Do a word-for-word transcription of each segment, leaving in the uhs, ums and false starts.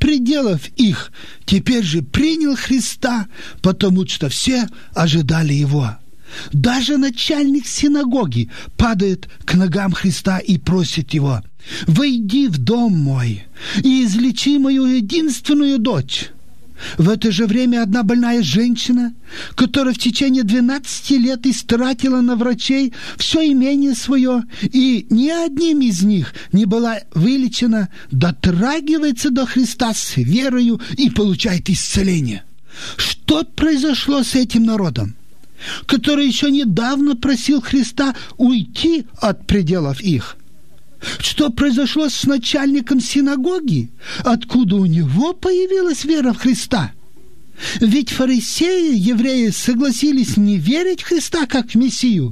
пределов их, теперь же принял Христа, потому что все ожидали Его. Даже начальник синагоги падает к ногам Христа и просит Его: «Войди в дом мой и излечи мою единственную дочь». В это же время одна больная женщина, которая в течение двенадцати лет истратила на врачей все имение свое, и ни одним из них не была вылечена, дотрагивается до Христа с верою и получает исцеление. Что произошло с этим народом, который еще недавно просил Христа уйти от пределов их? Что произошло с начальником синагоги? Откуда у него появилась вера в Христа? Ведь фарисеи, евреи, согласились не верить в Христа как в Мессию.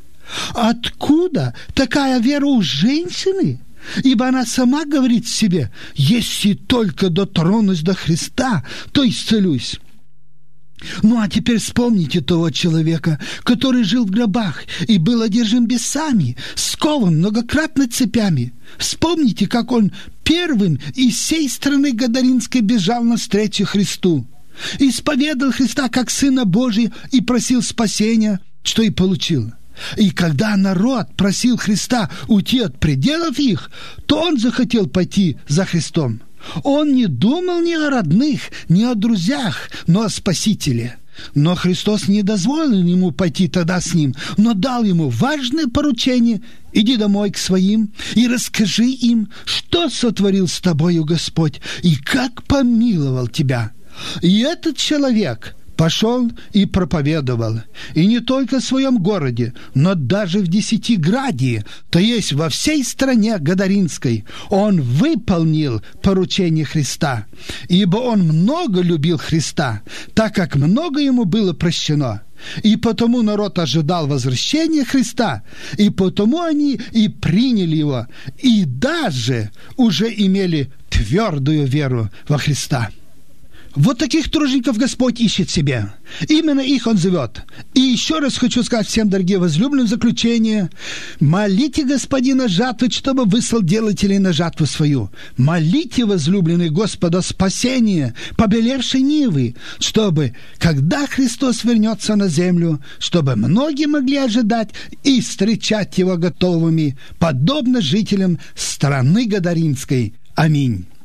Откуда такая вера у женщины? Ибо она сама говорит себе: «Если только дотронусь до Христа, то исцелюсь». Ну, а теперь вспомните того человека, который жил в гробах и был одержим бесами, скован многократно цепями. Вспомните, как он первым из всей страны Гадаринской бежал навстречу Христу, исповедал Христа как Сына Божия и просил спасения, что и получил. И когда народ просил Христа уйти от пределов их, то он захотел пойти за Христом. Он не думал ни о родных, ни о друзьях, но о Спасителе. Но Христос не дозволил ему пойти тогда с ним, но дал ему важное поручение: иди домой к своим и расскажи им, что сотворил с тобою Господь и как помиловал тебя. И этот человек пошел и проповедовал, и не только в своем городе, но даже в Десятиградии, то есть во всей стране Гадаринской. Он выполнил поручение Христа, ибо он много любил Христа, так как много ему было прощено. И потому народ ожидал возвращения Христа, и потому они и приняли Его, и даже уже имели твердую веру во Христа. Вот таких тружеников Господь ищет себе. Именно их Он зовет. И еще раз хочу сказать всем, дорогие возлюбленные, в заключение: молите Господина жатвы, чтобы выслал делателей на жатву свою. Молите, возлюбленные, Господа спасения побелевшей нивы, чтобы, когда Христос вернется на землю, чтобы многие могли ожидать и встречать Его готовыми, подобно жителям страны Гадаринской. Аминь.